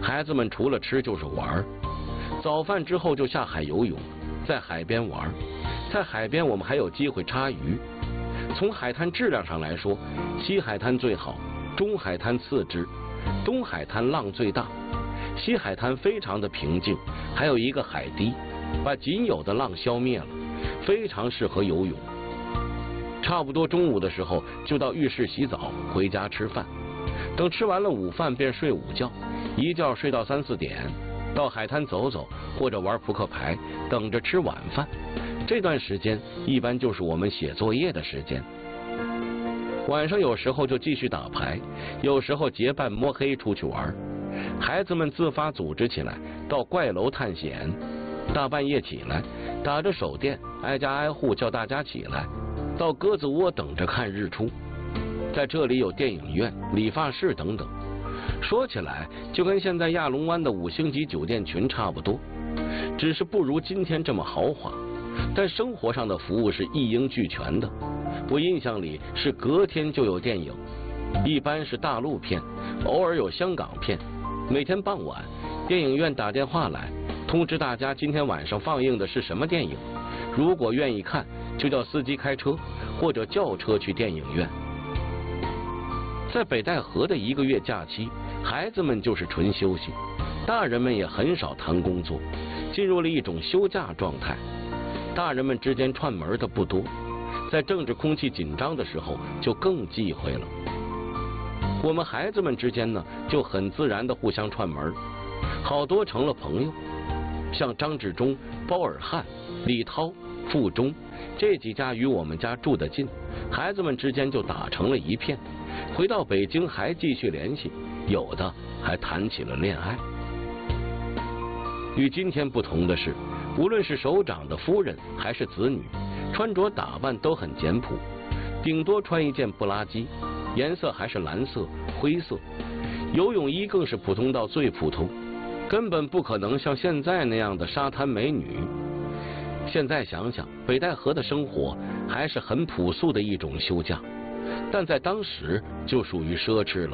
孩子们除了吃就是玩，早饭之后就下海游泳，在海边玩。在海边我们还有机会插鱼。从海滩质量上来说，西海滩最好，中海滩次之，东海滩浪最大。西海滩非常的平静，还有一个海堤，把仅有的浪消灭了，非常适合游泳。差不多中午的时候就到浴室洗澡，回家吃饭。等吃完了午饭便睡午觉，一觉睡到3、4点，到海滩走走或者玩扑克牌，等着吃晚饭。这段时间一般就是我们写作业的时间。晚上有时候就继续打牌，有时候结伴摸黑出去玩。孩子们自发组织起来到怪楼探险，大半夜起来，打着手电，挨家挨户叫大家起来，到鸽子窝等着看日出。在这里有电影院、理发室等等，说起来就跟现在亚龙湾的5星级酒店群差不多，只是不如今天这么豪华，但生活上的服务是一应俱全的。我印象里是隔天就有电影，一般是大陆片，偶尔有香港片。每天傍晚，电影院打电话来通知大家今天晚上放映的是什么电影，如果愿意看就叫司机开车或者叫车去电影院。在北戴河的1个月假期，孩子们就是纯休息，大人们也很少谈工作，进入了一种休假状态。大人们之间串门的不多，在政治空气紧张的时候就更忌讳了。我们孩子们之间呢，就很自然的互相串门，好多成了朋友。像张治中、包尔汉、李涛、傅忠这几家与我们家住得近，孩子们之间就打成了一片。回到北京还继续联系，有的还谈起了恋爱。与今天不同的是，无论是首长的夫人还是子女，穿着打扮都很简朴，顶多穿一件布拉基，颜色还是蓝色、灰色，游泳衣更是普通到最普通，根本不可能像现在那样的沙滩美女。现在想想，北戴河的生活还是很朴素的一种休假，但在当时就属于奢侈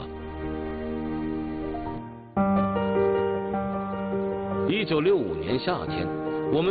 了。1965年夏天，